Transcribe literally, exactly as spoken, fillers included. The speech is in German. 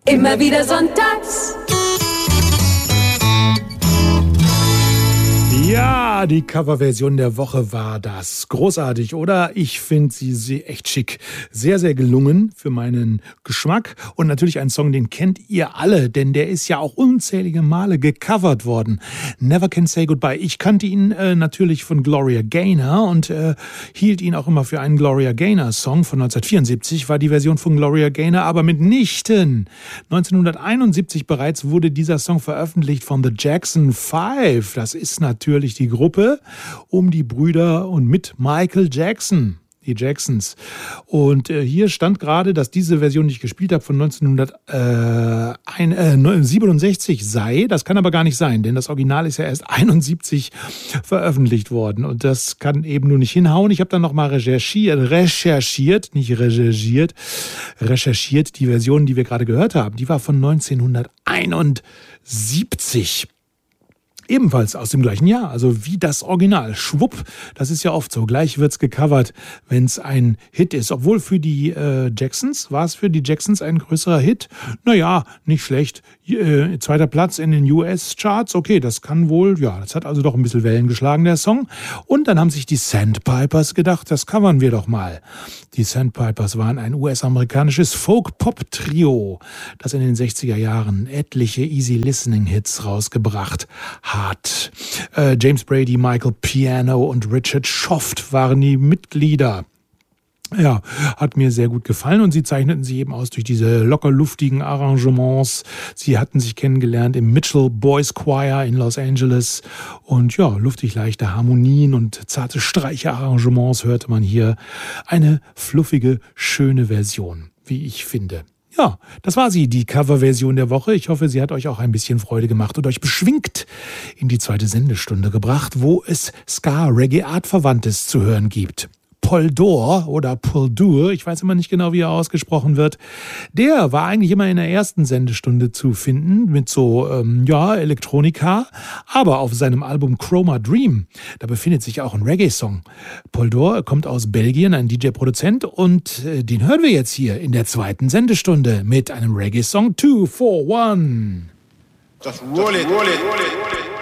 Immer wieder sonntags. Ja, die Coverversion der Woche war das. Großartig, oder? Ich finde sie, sie echt schick. Sehr, sehr gelungen für meinen Geschmack. Und natürlich ein Song, den kennt ihr alle, denn der ist ja auch unzählige Male gecovert worden. Never Can Say Goodbye. Ich kannte ihn äh, natürlich von Gloria Gaynor und äh, hielt ihn auch immer für einen Gloria Gaynor-Song von neunzehnhundertvierundsiebzig, war die Version von Gloria Gaynor aber mitnichten. neunzehnhunderteinundsiebzig bereits wurde dieser Song veröffentlicht von The Jackson Five. Das ist natürlich die Gruppe um die Brüder und mit Michael Jackson, die Jacksons. Und äh, hier stand gerade, dass diese Version, die ich gespielt habe, von neunzehnhundertsiebenundsechzig sei. Das kann aber gar nicht sein, denn das Original ist ja erst einundsiebzig veröffentlicht worden. Und das kann eben nur nicht hinhauen. Ich habe dann nochmal recherchiert, recherchiert, nicht recherchiert, recherchiert. Die Version, die wir gerade gehört haben, die war von neunzehnhunderteinundsiebzig. Ebenfalls aus dem gleichen Jahr, also wie das Original. Schwupp, das ist ja oft so. Gleich wird's gecovert, wenn es ein Hit ist. Obwohl für die äh, Jacksons, war es für die Jacksons ein größerer Hit? Naja, nicht schlecht. Äh, zweiter Platz in den U S-Charts, okay, das kann wohl, ja, das hat also doch ein bisschen Wellen geschlagen, der Song. Und dann haben sich die Sandpipers gedacht, das covern wir doch mal. Die Sandpipers waren ein U S-amerikanisches Folk-Pop-Trio, das in den sechziger Jahren etliche Easy-Listening-Hits rausgebracht hat. Äh, James Brady, Michael Piano und Richard Schoft waren die Mitglieder. Ja, hat mir sehr gut gefallen und sie zeichneten sich eben aus durch diese locker luftigen Arrangements. Sie hatten sich kennengelernt im Mitchell Boys Choir in Los Angeles und ja, luftig leichte Harmonien und zarte Streicherarrangements hörte man hier. Eine fluffige, schöne Version, wie ich finde. Ja, das war sie, die Coverversion der Woche. Ich hoffe, sie hat euch auch ein bisschen Freude gemacht und euch beschwingt in die zweite Sendestunde gebracht, wo es Ska-Reggae-Artverwandtes zu hören gibt. Polydor oder Polydor, ich weiß immer nicht genau, wie er ausgesprochen wird, der war eigentlich immer in der ersten Sendestunde zu finden mit so, ähm, ja, Elektronika, aber auf seinem Album Chroma Dream, da befindet sich auch ein Reggae-Song. Polydor kommt aus Belgien, ein D J-Produzent und äh, den hören wir jetzt hier in der zweiten Sendestunde mit einem Reggae-Song two four one. Just roll it, roll it, roll it.